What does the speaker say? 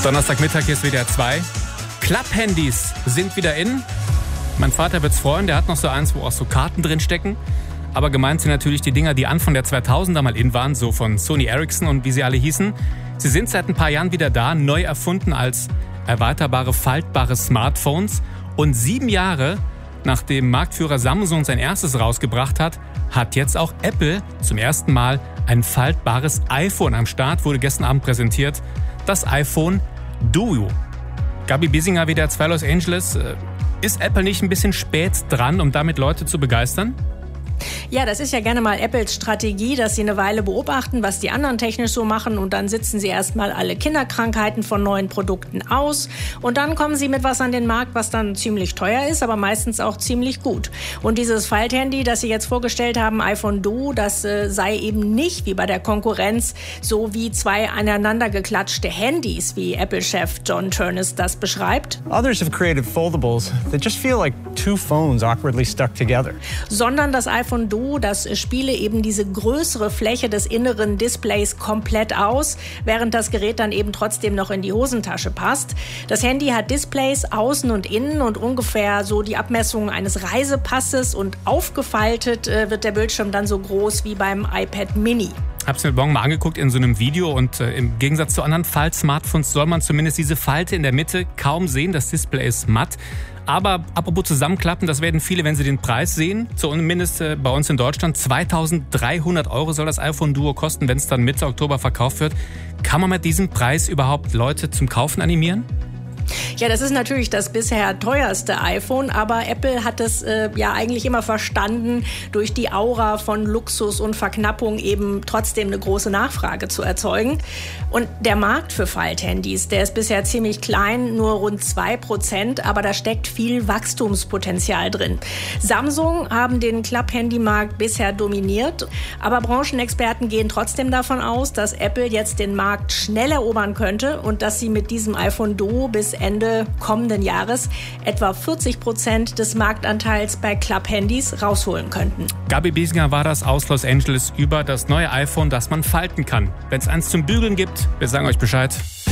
Donnerstagmittag, hier ist WDR 2. Klapphandys sind wieder in. Mein Vater wird's freuen, der hat noch so eins, wo auch so Karten drin stecken. Aber gemeint sind natürlich die Dinger, die Anfang der 2000er mal in waren, so von Sony Ericsson und wie sie alle hießen. Sie sind seit ein paar Jahren wieder da, neu erfunden als erweiterbare, faltbare Smartphones. Und 7 Jahre nachdem Marktführer Samsung sein erstes rausgebracht hat, hat jetzt auch Apple zum ersten Mal ein faltbares iPhone am Start, wurde gestern Abend präsentiert. Das iPhone Duo. Gabi Biesinger, WDR 2 Los Angeles. Ist Apple nicht ein bisschen spät dran, um damit Leute zu begeistern? Ja, das ist ja gerne mal Apples Strategie, dass sie eine Weile beobachten, was die anderen technisch so machen und dann sitzen sie erstmal alle Kinderkrankheiten von neuen Produkten aus und dann kommen sie mit was an den Markt, was dann ziemlich teuer ist, aber meistens auch ziemlich gut. Und dieses Falthandy, das sie jetzt vorgestellt haben, iPhone Duo, das sei eben nicht wie bei der Konkurrenz so wie 2 aneinander geklatschte Handys, wie Apple-Chef John Ternus das beschreibt. Others have created foldables that just feel like 2 phones awkwardly stuck together. Sondern das iPhone Duo, das spiele eben diese größere Fläche des inneren Displays komplett aus, während das Gerät dann eben trotzdem noch in die Hosentasche passt. Das Handy hat Displays außen und innen und ungefähr so die Abmessung eines Reisepasses und aufgefaltet wird der Bildschirm dann so groß wie beim iPad Mini. Hab's mir morgen mal angeguckt in so einem Video und im Gegensatz zu anderen Fall-Smartphones soll man zumindest diese Falte in der Mitte kaum sehen. Das Display ist matt. Aber apropos zusammenklappen, das werden viele, wenn sie den Preis sehen. Zumindest bei uns in Deutschland 2.300 € soll das iPhone Duo kosten, wenn es dann Mitte Oktober verkauft wird. Kann man mit diesem Preis überhaupt Leute zum Kaufen animieren? Ja, das ist natürlich das bisher teuerste iPhone, aber Apple hat es ja eigentlich immer verstanden, durch die Aura von Luxus und Verknappung eben trotzdem eine große Nachfrage zu erzeugen. Und der Markt für Falthandys, der ist bisher ziemlich klein, nur rund 2%, aber da steckt viel Wachstumspotenzial drin. Samsung haben den Klapphandymarkt bisher dominiert, aber Branchenexperten gehen trotzdem davon aus, dass Apple jetzt den Markt schnell erobern könnte und dass sie mit diesem iPhone Duo bis Ende kommenden Jahres etwa 40% des Marktanteils bei Klapphandys rausholen könnten. Gabi Biesinger war das aus Los Angeles über das neue iPhone, das man falten kann. Wenn es eins zum Bügeln gibt, wir sagen euch Bescheid.